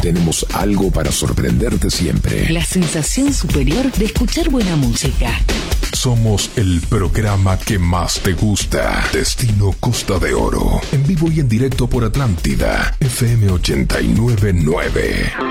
tenemos algo para sorprenderte siempre. La sensación superior de escuchar buena música. Somos el programa que más te gusta. Destino Costa de Oro. En vivo y en directo por Atlántida. FM 89.9.